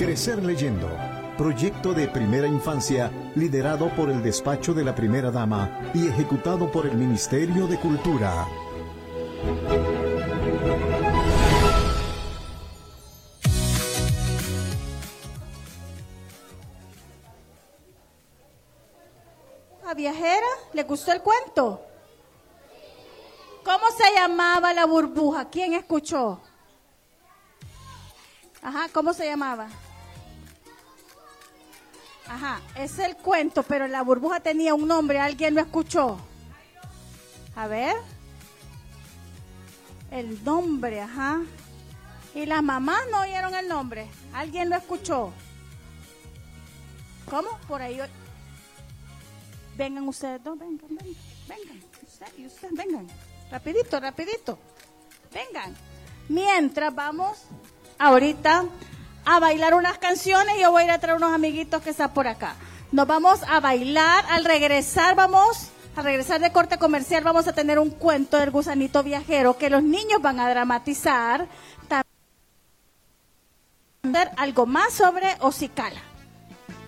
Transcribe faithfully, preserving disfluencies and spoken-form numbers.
Crecer leyendo. Proyecto de primera infancia liderado por el despacho de la primera dama y ejecutado por el Ministerio de Cultura. ¿A viajera le gustó el cuento? ¿Cómo se llamaba la burbuja? ¿Quién escuchó? Ajá, ¿cómo se llamaba? Ajá, es el cuento, pero la burbuja tenía un nombre, ¿alguien lo escuchó? A ver. El nombre, ajá. ¿Y las mamás no oyeron el nombre? ¿Alguien lo escuchó? ¿Cómo? Por ahí. Vengan ustedes dos, vengan, vengan, vengan. Usted y usted, vengan. Rapidito, rapidito. Vengan. Mientras vamos ahorita a bailar unas canciones, yo voy a ir a traer unos amiguitos que están por acá. Nos vamos a bailar, al regresar vamos, a regresar de corte comercial, vamos a tener un cuento del gusanito viajero que los niños van a dramatizar. También algo más sobre Ocicala.